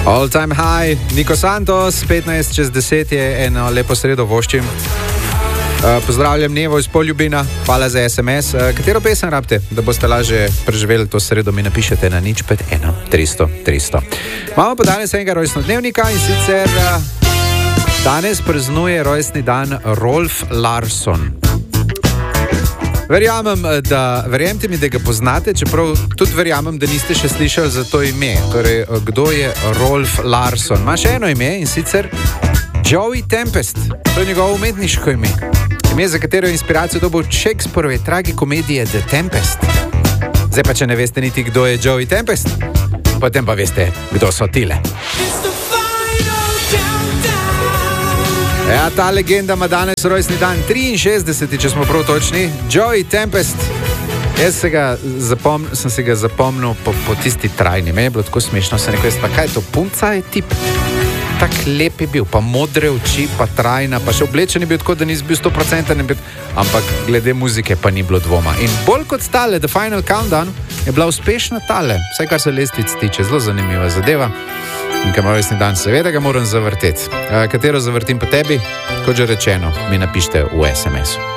All time high, Niko Santos, 15:10 je eno lepo sredo voščim. Pozdravljam Nevo iz Poljubina, hvala za SMS. Katero pesem rabite, da boste lažje preživeli to sredo, mi napišete na 051 300 300. Imamo pa danes enega rojstnodnevnika in sicer danes praznuje rojstni dan Rolf Larsson. Verjemite mi, da ga poznate, čeprav tudi verjamem, da niste še slišali za to ime. Torej, kdo je Rolf Larsson? Ima še eno ime in sicer Joey Tempest. To je njegovo umetniško ime. Ime, za katero je inspiracijo dobil od Shakespearove tragikomedije The Tempest. Zdaj pa, če ne veste niti, kdo je Joey Tempest, potem pa veste, kdo so tile. Ja, ta legenda ima danes rojstni dan 63, če smo prav točni. Joey Tempest. Jaz sem se ga zapomnil po tisti trajni. Meni je bilo tako smešno, sem rekel, pa kaj je to, punca je tip. Tak lep je bil, pa modre oči, pa trajna, pa še oblečen je bil tako, da nisi bil 100%, ampak glede muzike pa ni bilo dvoma. In bolj kot stale, The Final Countdown, je bila uspešna tale, vsaj kar se lestvic tiče, zelo zanimiva zadeva. In ker ima rojstni dan, seveda ga moram zavrteti. Katero zavrtim po tebi? Kot že rečeno, mi napište v SMS-u.